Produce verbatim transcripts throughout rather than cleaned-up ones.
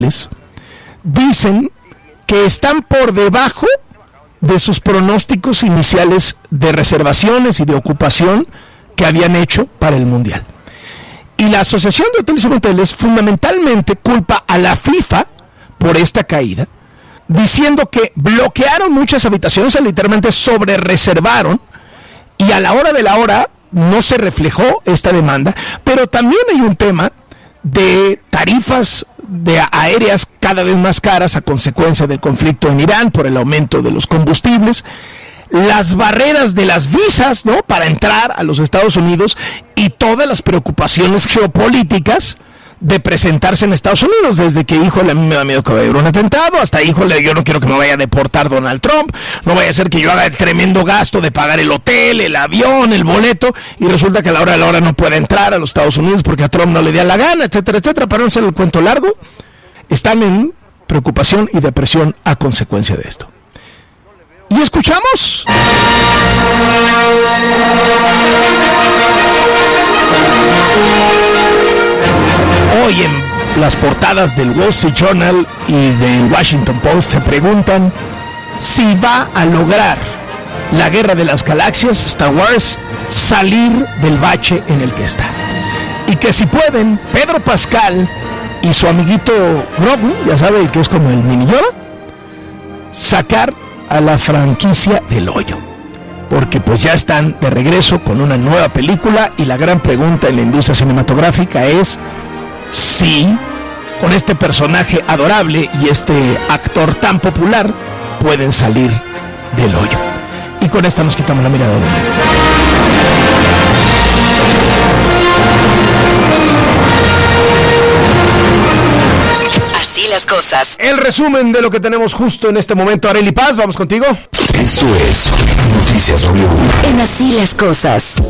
dicen que están por debajo de sus pronósticos iniciales de reservaciones y de ocupación que habían hecho para el Mundial. Y la Asociación de Hoteles y Moteles fundamentalmente culpa a la FIFA por esta caída, diciendo que bloquearon muchas habitaciones, o sea, literalmente sobre reservaron, y a la hora de la hora no se reflejó esta demanda. Pero también hay un tema de tarifas de aéreas cada vez más caras a consecuencia del conflicto en Irán por el aumento de los combustibles, las barreras de las visas, ¿no?, para entrar a los Estados Unidos, y todas las preocupaciones geopolíticas de presentarse en Estados Unidos, desde que, híjole, a mí me da miedo que vaya a haber un atentado, hasta, híjole, yo no quiero que me vaya a deportar Donald Trump, no vaya a ser que yo haga el tremendo gasto de pagar el hotel, el avión, el boleto, y resulta que a la hora de la hora no pueda entrar a los Estados Unidos porque a Trump no le dé la gana, etcétera, etcétera. Para no hacer el cuento largo, están en preocupación y depresión a consecuencia de esto. ¿Y escuchamos? Hoy en las portadas del Wall Street Journal y del Washington Post se preguntan si va a lograr la Guerra de las Galaxias, Star Wars, salir del bache en el que está. Y que si pueden, Pedro Pascal y su amiguito Grogu, ya sabe, que es como el mini Yoda, sacar a la franquicia del hoyo. Porque pues ya están de regreso con una nueva película, y la gran pregunta en la industria cinematográfica es si con este personaje adorable y este actor tan popular pueden salir del hoyo. Y con esta nos quitamos la mirada del ombligo. Así las cosas. El resumen de lo que tenemos justo en este momento. Arely Paz, vamos contigo. Esto es Noticias W. En Así las cosas.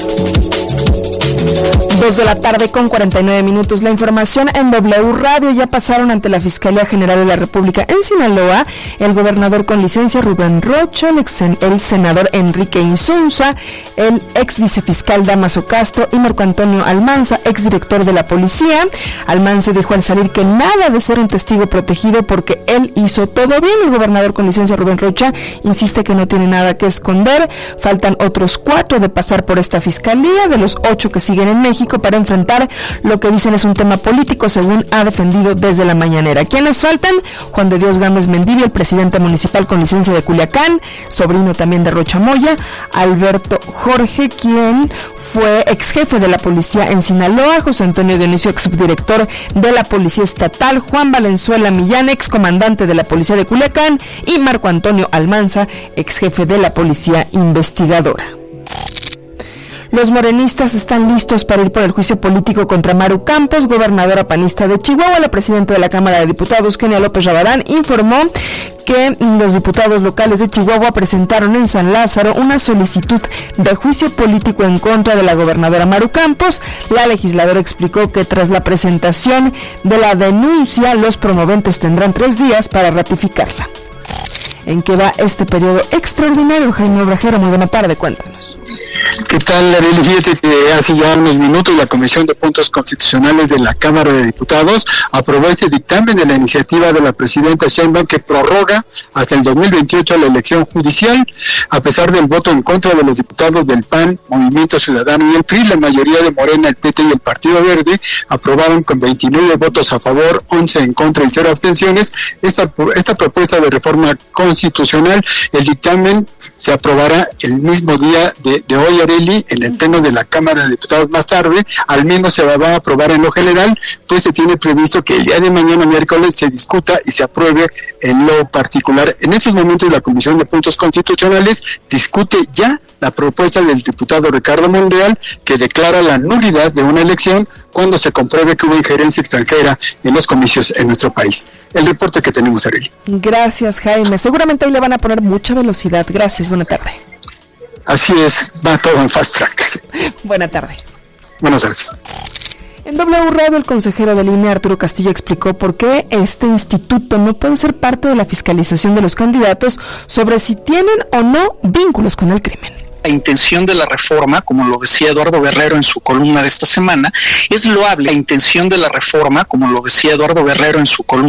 Dos de la tarde con cuarenta y nueve minutos. La información en W Radio. Ya pasaron ante la Fiscalía General de la República en Sinaloa el gobernador con licencia Rubén Rocha, el, ex, el senador Enrique Insunza, el ex vicefiscal Damaso Castro y Marco Antonio Almanza, exdirector de la policía. Almanza dijo al salir que nada de ser un testigo protegido porque él hizo todo bien. El gobernador con licencia Rubén Rocha insiste que no tiene nada que esconder. Faltan otros cuatro de pasar por esta fiscalía, de los ocho que siguen en México, para enfrentar lo que dicen es un tema político, según ha defendido desde la mañanera. ¿Quiénes faltan? Juan de Dios Gámez Mendivia, el presidente municipal con licencia de Culiacán, sobrino también de Rocha Moya; Alberto Jorge, quien fue ex jefe de la policía en Sinaloa; José Antonio Dionisio, ex subdirector de la Policía Estatal; Juan Valenzuela Millán, ex comandante de la Policía de Culiacán; y Marco Antonio Almanza, ex jefe de la Policía Investigadora. Los morenistas están listos para ir por el juicio político contra Maru Campos, gobernadora panista de Chihuahua. La presidenta de la Cámara de Diputados, Kenia López Rabadán, informó que los diputados locales de Chihuahua presentaron en San Lázaro una solicitud de juicio político en contra de la gobernadora Maru Campos. La legisladora explicó que tras la presentación de la denuncia, los promoventes tendrán tres días para ratificarla. ¿En qué va este periodo extraordinario? Jaime Obrajero, muy buena tarde, cuéntanos. ¿Qué tal, Arely? Fíjate que hace ya unos minutos la Comisión de Puntos Constitucionales de la Cámara de Diputados aprobó este dictamen de la iniciativa de la presidenta Sheinbaum que prorroga hasta el dos mil veintiocho la elección judicial. A pesar del voto en contra de los diputados del P A N, Movimiento Ciudadano y el P R I, la mayoría de Morena, el P T y el Partido Verde aprobaron con veintinueve votos a favor, once en contra y cero abstenciones esta, esta propuesta de reforma constitucional. El dictamen se aprobará el mismo día de, de hoy, Arely, en el pleno de la Cámara de Diputados más tarde. Al menos se va a aprobar en lo general, pues se tiene previsto que el día de mañana, miércoles, se discuta y se apruebe en lo particular. En estos momentos la Comisión de Puntos Constitucionales discute ya la propuesta del diputado Ricardo Monreal, que declara la nulidad de una elección cuando se compruebe que hubo injerencia extranjera en los comicios en nuestro país. El reporte que tenemos, Arely. Gracias, Jaime. Seguramente ahí le van a poner mucha velocidad. Gracias, buena tarde. Así es, va todo en fast track. Buena tarde. Buenas tardes. En W Radio, el consejero del I N E, Arturo Castillo, explicó por qué este instituto no puede ser parte de la fiscalización de los candidatos sobre si tienen o no vínculos con el crimen. La intención de la reforma, como lo decía Eduardo Guerrero en su columna de esta semana, es loable. La intención de la reforma, como lo decía Eduardo Guerrero en su columna